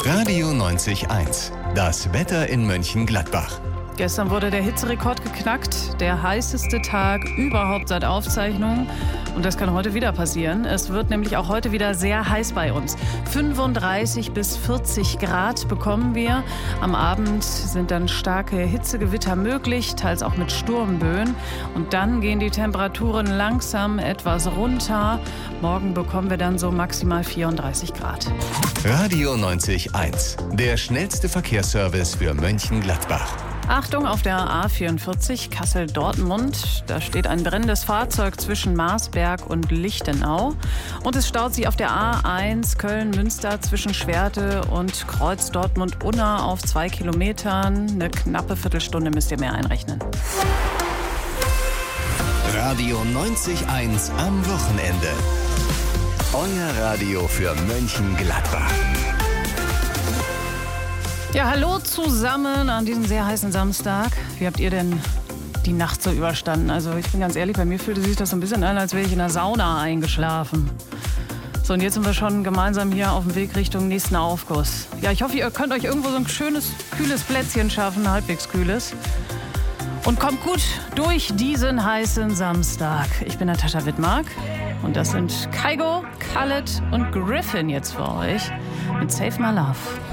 Radio 90.1, das Wetter in Mönchengladbach. Gestern wurde der Hitzerekord geknackt, der heißeste Tag überhaupt seit Aufzeichnung. Und das kann heute wieder passieren. Es wird nämlich auch heute wieder sehr heiß bei uns. 35 bis 40 Grad bekommen wir. Am Abend sind dann starke Hitzegewitter möglich, teils auch mit Sturmböen. Und dann gehen die Temperaturen langsam etwas runter. Morgen bekommen wir dann so maximal 34 Grad. Radio 90.1, der schnellste Verkehrsservice für Mönchengladbach. Achtung auf der A44 Kassel-Dortmund. Da steht ein brennendes Fahrzeug zwischen Marsberg und Lichtenau. Und es staut sich auf der A1 Köln-Münster zwischen Schwerte und Kreuz Dortmund-Unna auf 2 Kilometern. Eine knappe Viertelstunde müsst ihr mehr einrechnen. Radio 90.1 am Wochenende. Euer Radio für Mönchengladbach. Ja, hallo zusammen an diesem sehr heißen Samstag. Wie habt ihr denn die Nacht so überstanden? Also ich bin ganz ehrlich, bei mir fühlte sich das so ein bisschen an, als wäre ich in der Sauna eingeschlafen. So, und jetzt sind wir schon gemeinsam hier auf dem Weg Richtung nächsten Aufguss. Ja, ich hoffe, ihr könnt euch irgendwo so ein schönes, kühles Plätzchen schaffen, halbwegs kühles. Und kommt gut durch diesen heißen Samstag. Ich bin Natascha Wittmark und das sind Kygo, Khaled und Griffin jetzt für euch mit Save My Love.